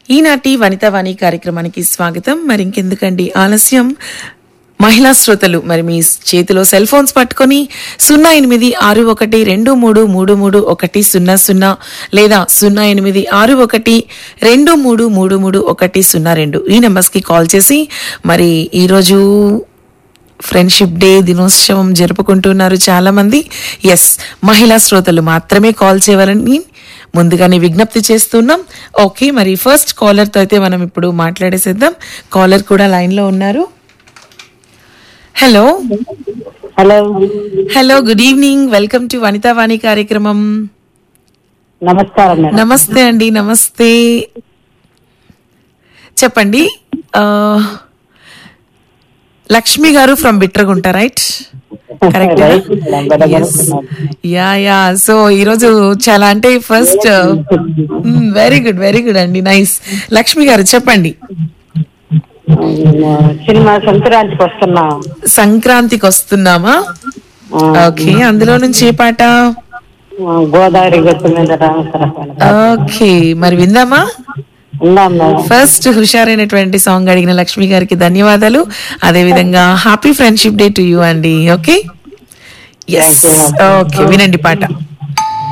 ఈనాటి వనితావాణి కార్యక్రమానికి స్వాగతం. మరి ఇంకెందుకండి ఆలస్యం, మహిళా శ్రోతలు మరి మీ చేతిలో సెల్ ఫోన్స్ పట్టుకొని 086123333100 లేదా 086123333102 ఈ నెంబర్స్ కి కాల్ చేసి మరి ఈరోజు ఫ్రెండ్షిప్ డే దినోత్సవం జరుపుకుంటున్నారు చాలా మంది. ఎస్, మహిళా శ్రోతలు మాత్రమే కాల్ చేయాలని ముందుగానే విజ్ఞప్తి చేస్తున్నాం. ఓకే, మరి ఫస్ట్ కాలర్ తో అయితే మనం ఇప్పుడు మాట్లాడేసేద్దాం. కాలర్ కూడా లైన్ లో ఉన్నారు. Hello hello hello, good evening, welcome to Vanitha Vani కార్యక్రమం. నమస్కారం మేడం. నమస్తే అండి, నమస్తే. చెప్పండి. లక్ష్మి గారు from Bitragunta, right? Correct. Yeah yeah. So ఈరోజు చాలా అంటే ఫస్ట్ వెరీ గుడ్ అండి, నైస్. లక్ష్మి గారు చెప్పండి. సినిమా సంక్రాంతికి వస్తున్నా. సంక్రాంతికి వస్తున్నామా? ఓకే, అందులో నుంచి ఏ పాట? గోదావరి గట్టు మీద ఓకే, మరి విందామా? ఫస్ట్ హుషారైనటువంటి సాంగ్ అడిగిన లక్ష్మి గారికి ధన్యవాదాలు. అదే విధంగా happy friendship day to you అండి. ఓకే, ఎస్, ఓకే, వినండి పాట.